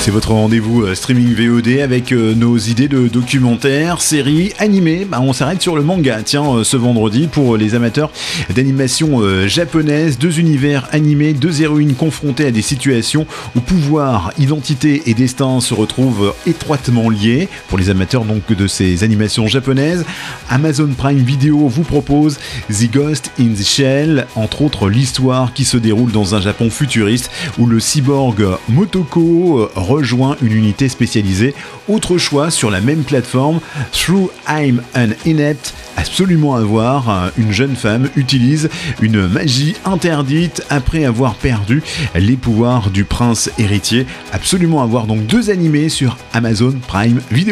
C'est votre rendez-vous streaming VOD avec nos idées de documentaires, séries, animés. On s'arrête sur le manga, tiens, ce vendredi pour les amateurs d'animation japonaise. 2 univers animés, 2 héroïnes confrontées à des situations où pouvoir, identité et destin se retrouvent étroitement liés. Pour les amateurs donc de ces animations japonaises, Amazon Prime Video vous propose The Ghost in the Shell, entre autres l'histoire qui se déroule dans un Japon futuriste où le cyborg Motoko rejoint une unité spécialisée. Autre choix sur la même plateforme, Through I'm an Inept, absolument à voir. Une jeune femme utilise une magie interdite après avoir perdu les pouvoirs du prince héritier. Absolument à voir, donc 2 animés sur Amazon Prime Video.